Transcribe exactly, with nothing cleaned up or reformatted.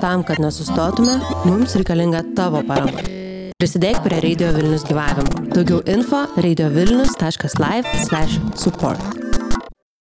tam, kad nesustotume, mums reikalinga tavo parama. Prisidėk prie Radio Vilnius gyvavimo. Daugiau info radiovilnius taškas live slash support.